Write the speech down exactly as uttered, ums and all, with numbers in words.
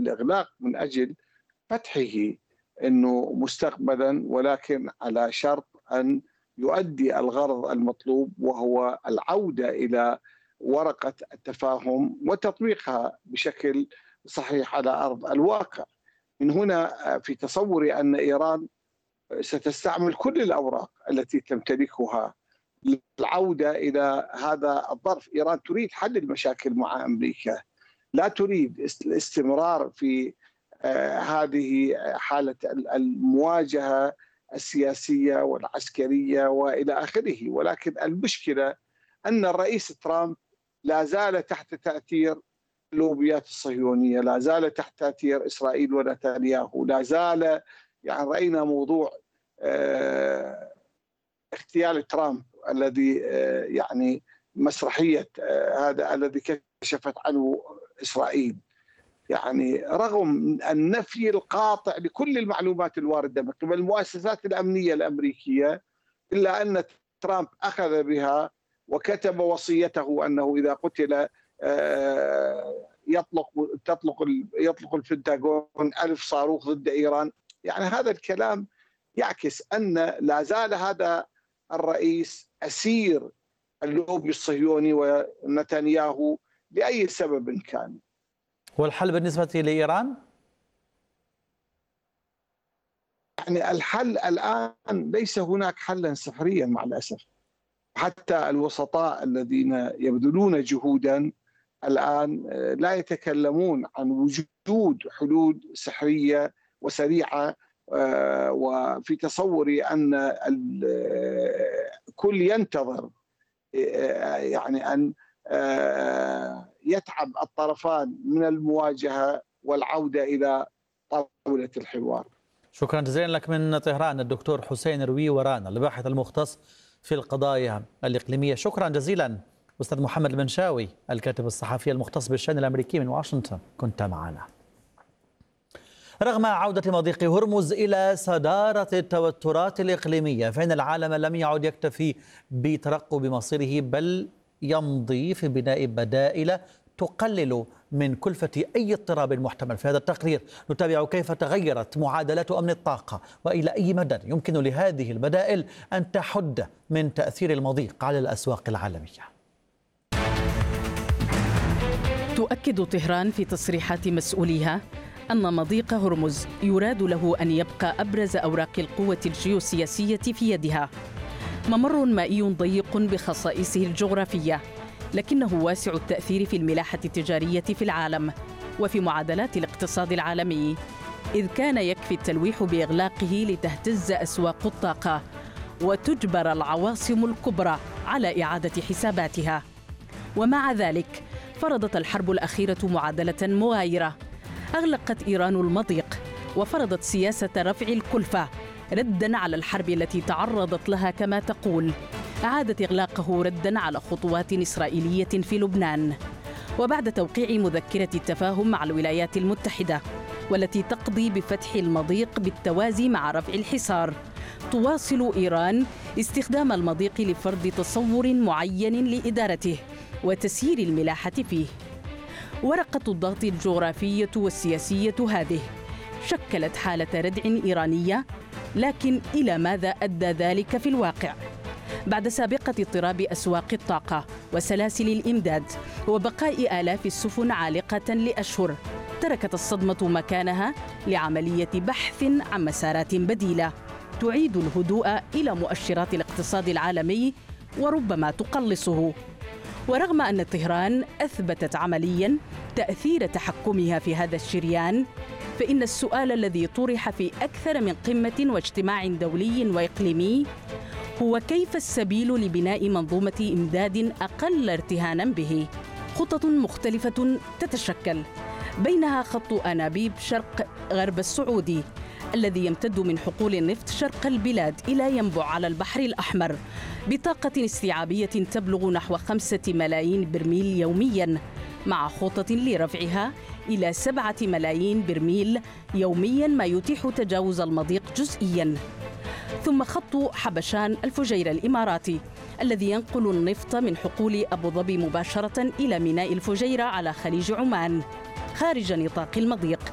الإغلاق من أجل فتحه أنه مستقبلا، ولكن على شرط أن يؤدي الغرض المطلوب، وهو العودة إلى ورقة التفاهم وتطبيقها بشكل صحيح على أرض الواقع. من هنا في تصوري أن إيران ستستعمل كل الأوراق التي تمتلكها للعودة إلى هذا الظرف. إيران تريد حل المشاكل مع أمريكا، لا تريد الاستمرار في هذه حالة المواجهة السياسية والعسكرية وإلى آخره. ولكن المشكلة أن الرئيس ترامب لا زال تحت تأثير اللوبيات الصهيونية، لا زال تحت تأثير إسرائيل ونتنياهو، لا زال يعني رأينا موضوع اه اغتيال ترامب الذي اه يعني مسرحية اه هذا الذي كشفت عنه إسرائيل، يعني رغم النفي القاطع لكل المعلومات الواردة من قبل المؤسسات الأمنية الأمريكية، إلا أن ترامب أخذ بها وكتب وصيته أنه إذا قتل يطلق تطلق يطلق البنتاغون ألف صاروخ ضد إيران. يعني هذا الكلام يعكس أن لا زال هذا الرئيس أسير اللوبي الصهيوني ونتنياهو لأي سبب كان. والحل بالنسبة لإيران؟ يعني الحل الآن ليس هناك حلا سحريا مع الأسف. حتى الوسطاء الذين يبذلون جهودا الآن لا يتكلمون عن وجود حلول سحرية وسريعة، وفي تصوري أن الكل ينتظر يعني أن يتعب الطرفان من المواجهة والعودة إلى طاولة الحوار. شكرا جزيلا لك من طهران الدكتور حسين روي وران، الباحث المختص في القضايا الإقليمية. شكرا جزيلا أستاذ محمد المنشاوي الكاتب الصحفي المختص بالشأن الأمريكي من واشنطن، كنت معنا. رغم عودة مضيق هرمز إلى صدارة التوترات الإقليمية، فإن العالم لم يعد يكتفي بترقب مصيره، بل يمضي في بناء بدائل تقلل من كلفة أي اضطراب محتمل. في هذا التقرير نتابع كيف تغيرت معادلات أمن الطاقة، وإلى أي مدى يمكن لهذه البدائل أن تحد من تأثير المضيق على الأسواق العالمية. تؤكد طهران في تصريحات مسؤوليها أن مضيق هرمز يراد له أن يبقى أبرز أوراق القوة الجيوسياسية في يدها. ممر مائي ضيق بخصائصه الجغرافية، لكنه واسع التأثير في الملاحة التجارية في العالم وفي معادلات الاقتصاد العالمي، إذ كان يكفي التلويح بإغلاقه لتهتز أسواق الطاقة وتجبر العواصم الكبرى على إعادة حساباتها. ومع ذلك فرضت الحرب الأخيرة معادلة مغايرة. أغلقت إيران المضيق وفرضت سياسة رفع الكلفة رداً على الحرب التي تعرضت لها كما تقول. أعادت إغلاقه رداً على خطوات إسرائيلية في لبنان. وبعد توقيع مذكرة التفاهم مع الولايات المتحدة والتي تقضي بفتح المضيق بالتوازي مع رفع الحصار، تواصل إيران استخدام المضيق لفرض تصور معين لإدارته وتسيير الملاحة فيه. ورقة الضغط الجغرافية والسياسية هذه شكلت حالة ردع إيرانية، لكن إلى ماذا أدى ذلك في الواقع؟ بعد سابقة اضطراب أسواق الطاقة وسلاسل الإمداد وبقاء آلاف السفن عالقة لأشهر، تركت الصدمة مكانها لعملية بحث عن مسارات بديلة تعيد الهدوء إلى مؤشرات الاقتصاد العالمي وربما تقلصه. ورغم أن طهران أثبتت عملياً تأثير تحكمها في هذا الشريان، فإن السؤال الذي طرح في أكثر من قمة واجتماع دولي وإقليمي هو كيف السبيل لبناء منظومة إمداد أقل ارتهاناً به. خطط مختلفة تتشكل، بينها خط أنابيب شرق غرب السعودي الذي يمتد من حقول النفط شرق البلاد إلى ينبع على البحر الأحمر بطاقة استيعابية تبلغ نحو خمسة ملايين برميل يومياً، مع خطط لرفعها إلى سبعة ملايين برميل يومياً، ما يتيح تجاوز المضيق جزئياً. ثم خط حبشان الفجيرة الإماراتي الذي ينقل النفط من حقول أبو ظبي مباشرة إلى ميناء الفجيرة على خليج عمان خارج نطاق المضيق،